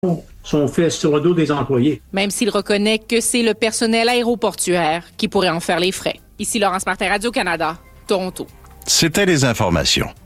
sont faits sur le dos des employés. Même s'il reconnaît que c'est le personnel aéroportuaire qui pourrait en faire les frais. Ici Laurence Martin, Radio-Canada, Toronto. C'était les informations.